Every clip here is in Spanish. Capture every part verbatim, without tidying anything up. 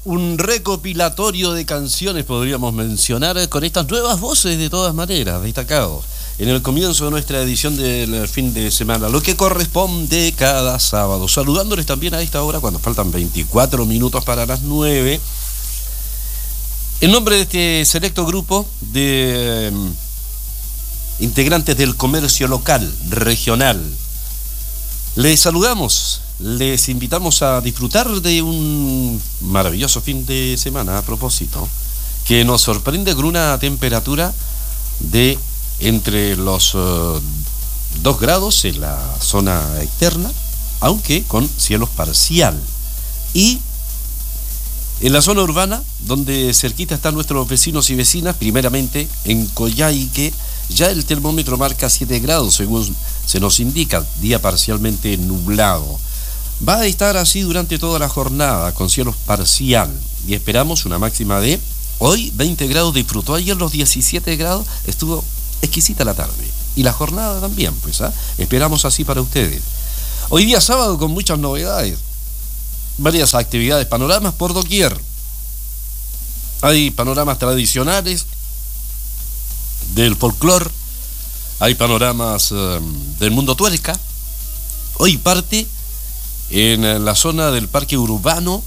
Un recopilatorio de canciones podríamos mencionar con estas nuevas voces de todas maneras, destacados en el comienzo de nuestra edición del fin de semana, lo que corresponde cada sábado. Saludándoles también a esta hora, cuando faltan veinticuatro minutos para las nueve, en nombre de este selecto grupo de um, integrantes del comercio local, regional, les saludamos. Les invitamos a disfrutar de un maravilloso fin de semana, a propósito, que nos sorprende con una temperatura de entre los uh, dos grados en la zona externa, aunque con cielos parcial. Y en la zona urbana, donde cerquita están nuestros vecinos y vecinas, primeramente en Coyhaique, ya el termómetro marca siete grados, según se nos indica, día parcialmente nublado. Va a estar así durante toda la jornada, con cielos parcial, y esperamos una máxima de hoy veinte grados. Disfrutó ayer los diecisiete grados, estuvo exquisita la tarde, y la jornada también, pues, ¿ah? Esperamos así para ustedes. Hoy día sábado con muchas novedades, varias actividades, panoramas por doquier. Hay panoramas tradicionales del folclore, hay panoramas um, del mundo tuerca. Hoy parte en la zona del parque urbano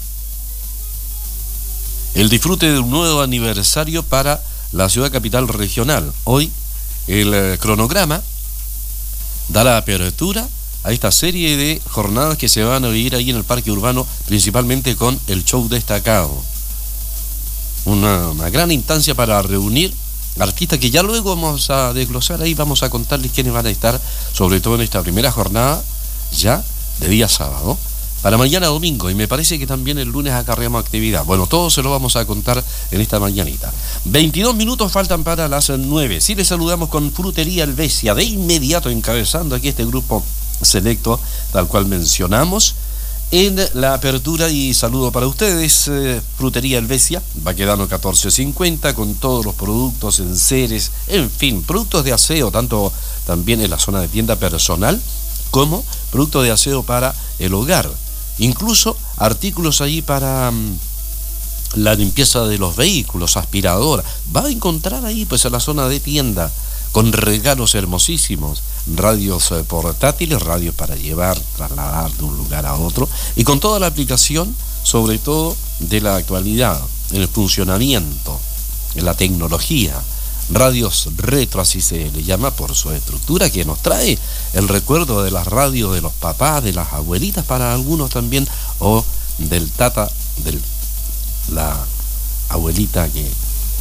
el disfrute de un nuevo aniversario para la ciudad capital regional. Hoy el cronograma da la apertura a esta serie de jornadas que se van a vivir ahí en el parque urbano, principalmente con el show destacado. Una, una gran instancia para reunir artistas que ya luego vamos a desglosar ahí, vamos a contarles quiénes van a estar, sobre todo en esta primera jornada, ya de día sábado, para mañana domingo, y me parece que también el lunes acarreamos actividad. Bueno, todo se lo vamos a contar en esta mañanita. veintidós minutos faltan para las nueve. Sí, les saludamos con Frutería Helvecia, de inmediato encabezando aquí este grupo selecto, tal cual mencionamos en la apertura, y saludo para ustedes. eh, Frutería Helvecia, Baquedano catorce cincuenta, con todos los productos, enseres, en fin, productos de aseo, tanto también en la zona de tienda personal, como productos de aseo para el hogar, incluso artículos ahí para um, la limpieza de los vehículos, aspiradora. Va a encontrar ahí, pues, en la zona de tienda, con regalos hermosísimos, radios eh, portátiles, radios para llevar, trasladar de un lugar a otro, y con toda la aplicación, sobre todo de la actualidad, en el funcionamiento, en la tecnología. Radios retro, así se le llama por su estructura, que nos trae el recuerdo de las radios de los papás, de las abuelitas para algunos también, o del tata, de la abuelita que...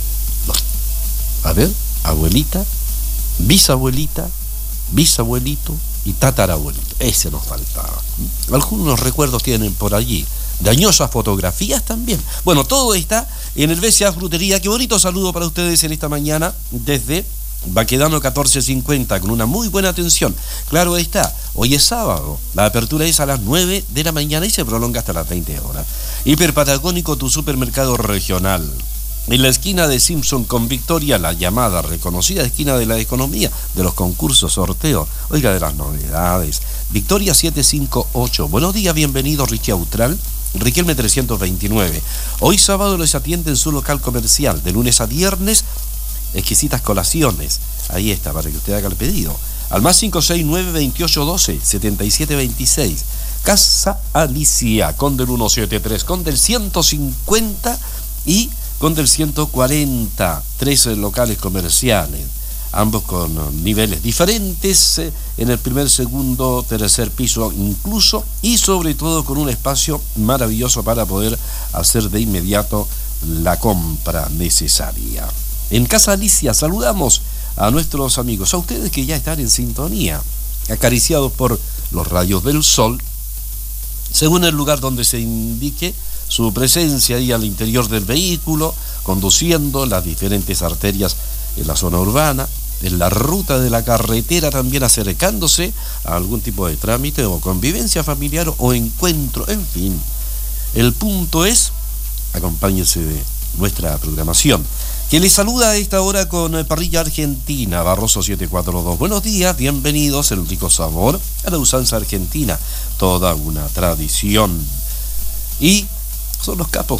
A ver, abuelita, bisabuelita, bisabuelito y tatarabuelito. Ese nos faltaba. Algunos recuerdos tienen por allí. Dañosas fotografías también. Bueno, todo está en Helvecia Frutería. Qué bonito saludo para ustedes en esta mañana desde Baquedano catorce cincuenta, con una muy buena atención. Claro está, hoy es sábado, la apertura es a las nueve de la mañana y se prolonga hasta las veinte horas. Hiperpatagónico, tu supermercado regional. En la esquina de Simpson con Victoria, la llamada reconocida esquina de la economía, de los concursos, sorteos, oiga, de las novedades. Victoria siete cinco ocho. Buenos días, bienvenido Richie Austral, Riquelme trescientos veintinueve. Hoy sábado les atiende en su local comercial, de lunes a viernes, exquisitas colaciones. Ahí está, para que usted haga el pedido. Al más cinco seis nueve veintiocho doce setenta y siete veintiséis. Casa Alicia, con del ciento setenta y tres, con del ciento cincuenta y con del ciento cuarenta, tres locales comerciales, ambos con niveles diferentes, eh, en el primer, segundo, tercer piso incluso, y sobre todo con un espacio maravilloso para poder hacer de inmediato la compra necesaria. En Casa Alicia saludamos a nuestros amigos, a ustedes que ya están en sintonía, acariciados por los rayos del sol, según el lugar donde se indique su presencia ahí al interior del vehículo, conduciendo las diferentes arterias en la zona urbana, en la ruta de la carretera, también acercándose a algún tipo de trámite o convivencia familiar o encuentro, en fin. El punto es, acompáñense de nuestra programación, que les saluda a esta hora con Parrilla Argentina, Barroso setecientos cuarenta y dos. Buenos días, bienvenidos, el rico sabor a la usanza argentina, toda una tradición. Y son los capos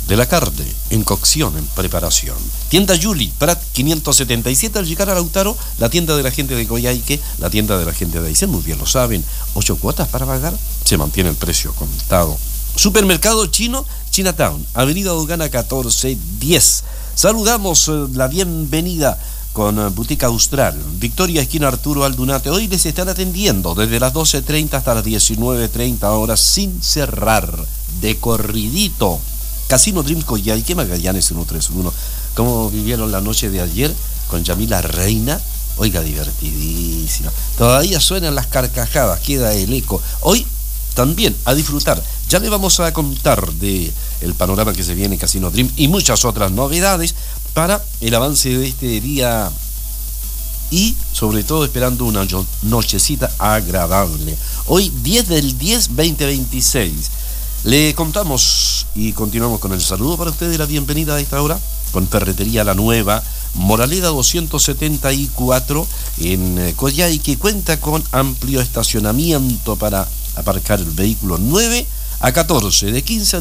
de la carne en cocción, en preparación. Tienda Yuli, Prat quinientos setenta y siete al llegar a Lautaro, la tienda de la gente de Coyhaique, la tienda de la gente de Aysén, muy bien lo saben, ocho cuotas para pagar, se mantiene el precio contado. Supermercado Chino, Chinatown, Avenida Dogana catorce diez. Saludamos eh, la bienvenida con uh, Boutique Austral, Victoria, esquina Arturo Aldunate. Hoy les están atendiendo desde las doce treinta hasta las diecinueve treinta horas sin cerrar, de corridito. Casino Dreams Coyhaique, Magallanes uno tres uno. ¿Cómo vivieron la noche de ayer con Yamila Reina? Oiga, divertidísima. Todavía suenan las carcajadas, queda el eco. Hoy también a disfrutar. Ya le vamos a contar de el panorama que se viene en Casino Dream y muchas otras novedades para el avance de este día y sobre todo esperando una nochecita agradable. Hoy diez del diez veinte veintiséis. Le contamos y continuamos con el saludo para ustedes, la bienvenida a esta hora con Ferretería La Nueva, Moraleda doscientos setenta y cuatro en Coyhaique, que cuenta con amplio estacionamiento para aparcar el vehículo nueve a catorce, de quince a